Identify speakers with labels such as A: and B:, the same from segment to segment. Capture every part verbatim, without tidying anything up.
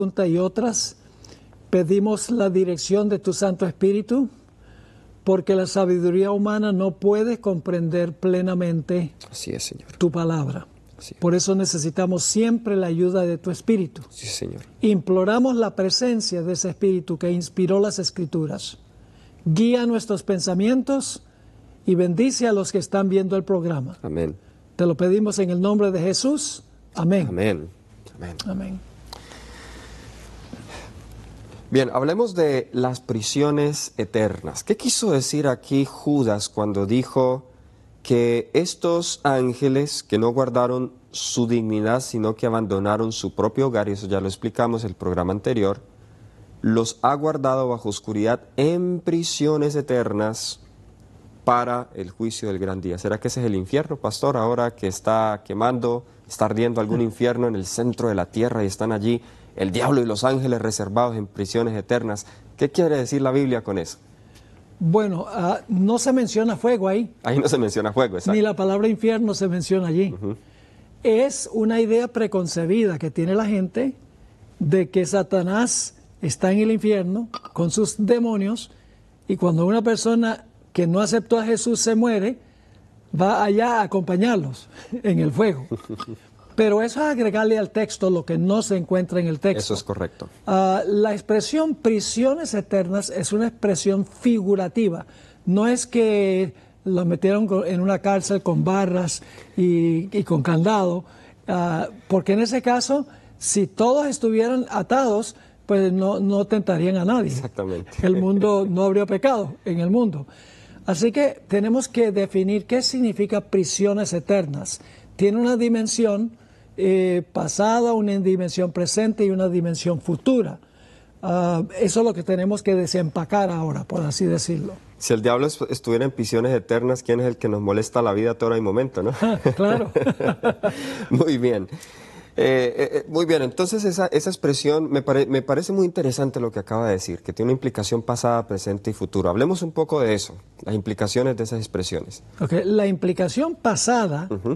A: y otras, pedimos la dirección de tu Santo Espíritu, porque la sabiduría humana no puede comprender plenamente
B: Así es, Señor.
A: tu palabra.
B: Así es.
A: Por eso necesitamos siempre la ayuda de tu Espíritu.
B: Sí, Señor.
A: Imploramos la presencia de ese Espíritu que inspiró las Escrituras. Guía nuestros pensamientos y bendice a los que están viendo el programa.
B: Amén.
A: Te lo pedimos en el nombre de Jesús. Amén.
B: Amén. Amén.
A: Amén.
B: Bien, hablemos de las prisiones eternas. ¿Qué quiso decir aquí Judas cuando dijo que estos ángeles que no guardaron su dignidad, sino que abandonaron su propio hogar, y eso ya lo explicamos en el programa anterior, los ha guardado bajo oscuridad en prisiones eternas para el juicio del gran día? ¿Será que ese es el infierno, pastor, ahora que está quemando, está ardiendo algún infierno en el centro de la tierra y están allí el diablo y los ángeles reservados en prisiones eternas? ¿Qué quiere decir la Biblia con eso?
A: Bueno, uh, no se menciona fuego ahí.
B: Ahí no se menciona fuego, exacto.
A: Ni la palabra infierno se menciona allí. Uh-huh. Es una idea preconcebida que tiene la gente de que Satanás está en el infierno con sus demonios, y cuando una persona que no aceptó a Jesús se muere, va allá a acompañarlos en el fuego. Pero eso es agregarle al texto lo que no se encuentra en el texto.
B: Eso es correcto.
A: Uh, la expresión prisiones eternas es una expresión figurativa. No es que los metieron en una cárcel con barras y, y con candado, uh, porque en ese caso, si todos estuvieran atados, pues no, no tentarían a nadie.
B: Exactamente.
A: El mundo no habría pecado en el mundo. Así que tenemos que definir qué significa prisiones eternas. Tiene una dimensión eh, pasada, una dimensión presente y una dimensión futura. Uh, eso es lo que tenemos que desempacar ahora, por así decirlo.
B: Si el diablo estuviera en prisiones eternas, ¿quién es el que nos molesta la vida a toda hora y momento, no?
A: Claro.
B: Muy bien. Eh, eh, muy bien, entonces esa, esa expresión me, pare, me parece muy interesante lo que acaba de decir, que tiene una implicación pasada, presente y futuro. Hablemos un poco de eso, las implicaciones de esas expresiones.
A: Okay. La implicación pasada uh-huh.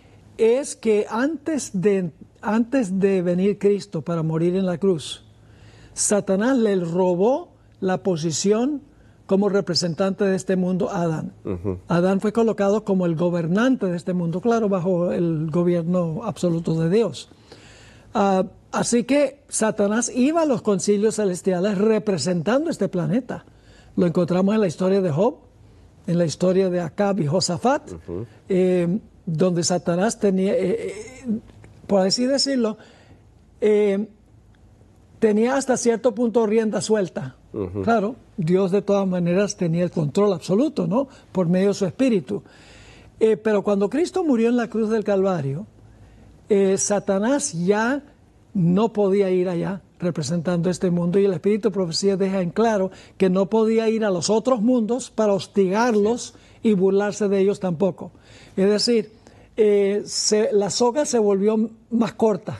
A: es que antes de, antes de venir Cristo para morir en la cruz, Satanás le robó la posición como representante de este mundo a Adán. Uh-huh. Adán fue colocado como el gobernante de este mundo, claro, bajo el gobierno absoluto de Dios. Uh, así que Satanás iba a los concilios celestiales representando este planeta. Lo encontramos en la historia de Job, en la historia de Acab y Josafat, uh-huh. eh, donde Satanás tenía, eh, eh, por así decirlo, eh, tenía hasta cierto punto rienda suelta. Uh-huh. Claro, Dios de todas maneras tenía el control absoluto, ¿no? Por medio de su Espíritu. Eh, pero cuando Cristo murió en la cruz del Calvario, eh, Satanás ya no podía ir allá representando este mundo, y el Espíritu de Profecía deja en claro que no podía ir a los otros mundos para hostigarlos y burlarse de ellos tampoco. Es decir, eh, se, la soga se volvió más corta.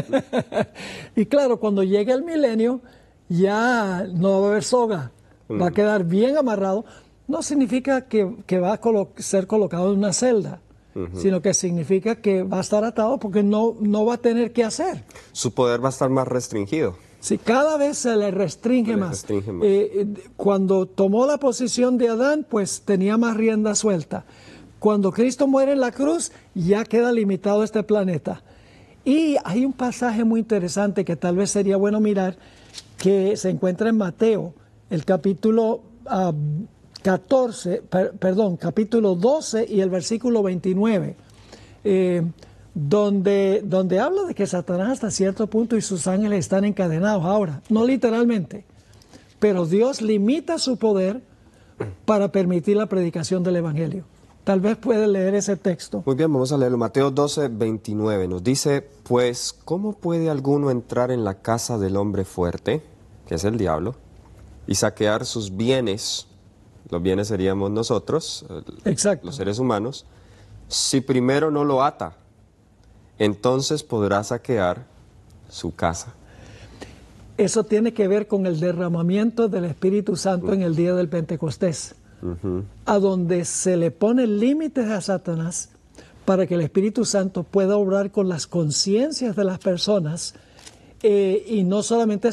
A: Y claro, cuando llegue el milenio, ya no va a haber soga, va a quedar bien amarrado. No significa que, que va a colo- ser colocado en una celda, uh-huh. sino que significa que va a estar atado porque no, no va a tener qué hacer.
B: Su poder va a estar más restringido.
A: Sí, cada vez se le restringe
B: se
A: más.
B: Le restringe más.
A: Eh, cuando tomó la posición de Adán, pues tenía más rienda suelta. Cuando Cristo muere en la cruz, ya queda limitado este planeta. Y hay un pasaje muy interesante que tal vez sería bueno mirar, que se encuentra en Mateo, el capítulo uh, catorce, per, perdón, capítulo doce y el versículo veintinueve, eh, donde, donde habla de que Satanás hasta cierto punto y sus ángeles están encadenados ahora, no literalmente, pero Dios limita su poder para permitir la predicación del Evangelio. Tal vez puede leer ese texto.
B: Muy bien, vamos a leerlo. Mateo doce, veintinueve nos dice, pues, ¿cómo puede alguno entrar en la casa del hombre fuerte, que es el diablo, y saquear sus bienes? Los bienes seríamos nosotros,
A: Exacto.
B: los seres humanos, si primero no lo ata, entonces podrá saquear su casa.
A: Eso tiene que ver con el derramamiento del Espíritu Santo uh-huh. en el día del Pentecostés. Uh-huh. A donde se le pone límites a Satanás para que el Espíritu Santo pueda obrar con las conciencias de las personas eh, y no solamente